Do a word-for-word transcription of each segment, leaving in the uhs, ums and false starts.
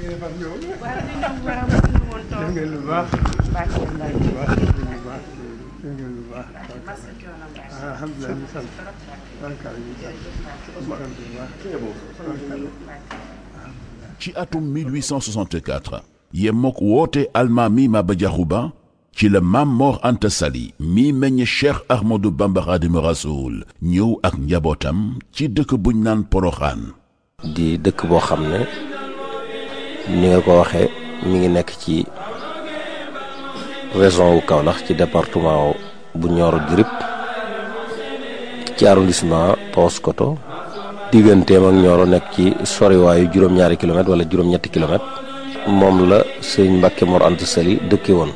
ci atum mille huit cent soixante-quatre yemook woote almaami Maba Diakhou Ba ci la Maam Mor Anta Sali mi meññ Cheikh Ahmadou Bamba Khadimu Rasoul ñëw ak njabootam ci dëkk buñ naan Poroxaan di dëkk boo xam ne ni nga ko waxee mi ngi nekk ci région wu Kaolack ci département bu Nioro du Rip ci arrondissement Paoskoto digganteem ak Nioro nekk ci soriwaayu juróom-ñaari kilomètres wala juróom-ñetti kilomètres moom la sëñ Mbàkke Mor Anta Sali dëkke woon.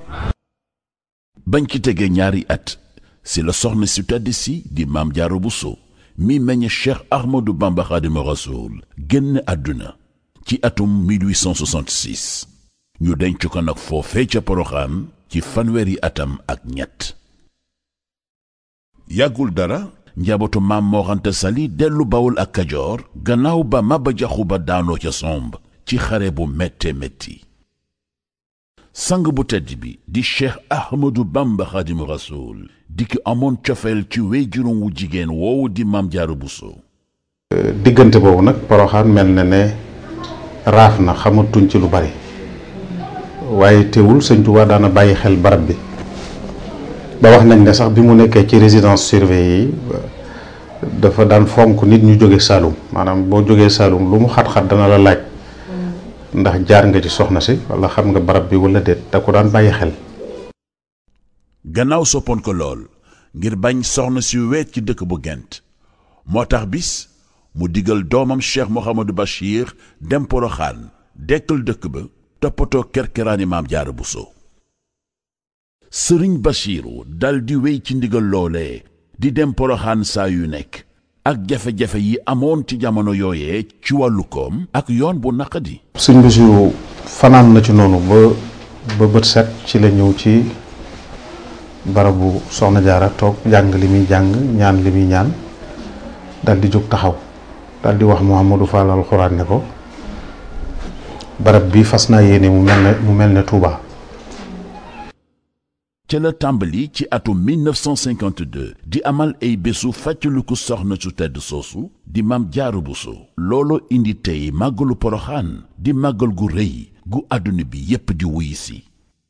bañ ci tegee ñaari at si la soxna si tedd si di Maam Jaara Buso mi meññ Cheikh Ahmadou Bamba Khadimu Rasoul génn àdduna ci atum mille huit cent soixante-six ñu denc ko nag foofee ca Poroxaan ci fanweeri atam ak ñett yàggul dara njabootu Maam Mor Anta Sali dellu Bawol ak Kajoor gannaaw ba Maba Diakhou Ba daanoo ca somb ci xare bu métte métti sang bu tedd bi di Cheikh Ahmadou Bamba Khadimu Rasoul di ki amoon cofeel ci wéyjuram wu jigéen woowu di Maam Jaara Buso diggante boobu nag Poroxaan mel na ne raaf na xamatuñ ci lu bari waaye teewul Sëñ Tuubaa daana bàyyi xel barab bi ba wax nañ ne sax bi mu nekkee ci résidence surveillée yi dafa daan fonk nit ñu jóge Saalum maanaam boo jógee Saalum lu mu xat-xat dana la laaj ndax jaar nga ci soxna si wala xam nga barab bi wala déet da ko daan bàyyi xel. gannaaw soppoon ko lool ngir bañ soxna si weet ci dëkk bu Gent moo tax bis mu digal doomam Cheikh Mouhamadou Bachir dem Poroxaan dekkal dëkk ba toppatoo kerkeraani Maam Jaara Buso sëriñ Bachiru dal di wéy ci ndigal loolee di dem Poroxaan saa yu nekk ak jafe-jafe yi amoon ci jamono yooyee ci wàllu koom ak yoon bu naqadi. sëñ Bachiru fanaan na ci noonu ba ba bët set ci la ñëw ci barabu Soxna Jaara toog jàng li muy jàng ñaan li muy ñaan dal di jóg taxaw dal di wax Mouhamadou Fall alxuraan ne ko barab bi fas naa yéene mu mel ne mu mel ne Touba. ca la tàmbali ci atum mille neuf cent cinquante-deux di amal ay bésu fàttaliku soxna su tedd soosu di Maam Jaara Buso looloo indi tey màggalu Poroxaan di màggal gu rëy gu àdduna bi yépp di wuy si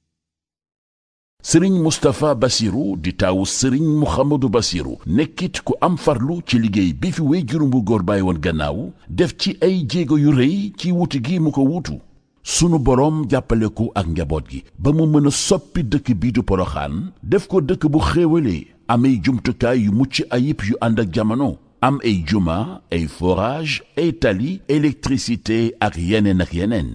sëriñ Moustapha Bassirou di taawu sëriñ Mouhamadou Bassirou nekkit ku am farlu ci liggéey bi fi wéyjuram bu góor bàyyi woon gannaaw def ci ay jéego yu rëy ci wuti gi mu ko wutu sunu boroom jàppale ko ak njaboot gi ba mu mën a soppi dëkk bii du Poroxaan def ko dëkk bu xéewalee am ay jumtukaay yu mucc ayib yu ànd ak jamono am ay juma ay forage ay tali électricité ak yeneen ak yeneen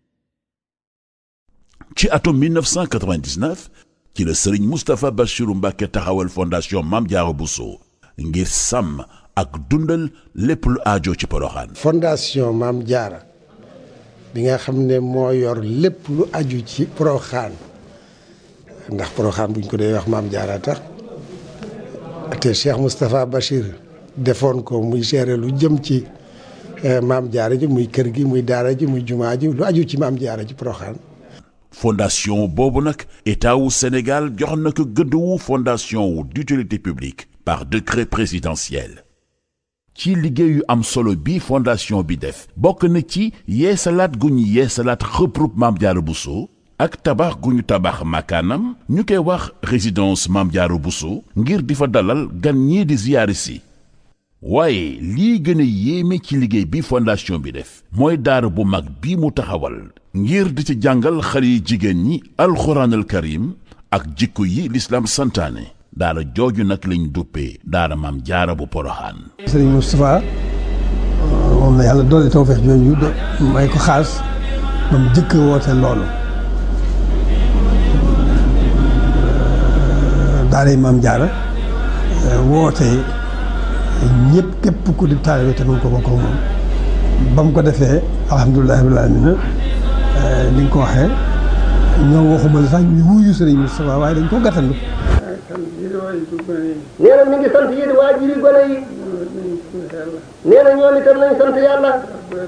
ci atum mille neuf cent quatre-vingt-dix-neuf ci la sëriñ Moustapha Bassirou Mbacké taxawal fondation Maam Jaara Buso ngir sàmm ak dundal lépp lu aajo ci Poroxaan. fondation Maam Jaara bi nga xam ne moo yor lépp lu aju ci Poroxaan ndax Poroxaan buñ ko dee wax Maam Jaara tax te Cheikh Moustapha Bachir defoon ko muy gérer lu jëm ci Maam Jaara ji muy kër gi muy daara ji muy jumaa ji lu aju ci Maam Jaara ji Poroxaan. fondation boobu nag état wu Sénégal jox na ko gëdd wu fondation wu d'utilité publique par décret présidentiel. ci liggéeyu am solo bi fondation bi def bokk na ci yeesalaat gu ñu yeesalaat xëprub Maam Jaara Buso ak tabax gu ñu tabax makaanam ñu koy wax résidence Maam Jaara Buso ngir di fa dalal gan ñii di ziyaari si waaye lii gën a yéeme ci liggéey bi fondation bi def mooy daara bu mag bi mu taxawal ngir di ci jàngal xale yi jigéen ñi alxuraanal karim ak jikko yi lislaam santaane daara jooju nag lañ duppee daara Maam Jaara bu Poroxaan. sëriñ Moustapha moom la yàlla doole tawfeex jooju may ko xaas ba mu jëkk woote loolu daara Maam Jaara woote ñëpp képp ku di taalibe te mën ko bokk moom ba mu ko defee alhamdulilah rabbil aalamiina ni nga ko waxee ñoo waxuma la sax ñu wuyu sëriñ Moustapha waaye dañ ko gàttandu. nee na mi ngi sant yéen waajuri gone yi nee na ñoom itam nañ sant yàlla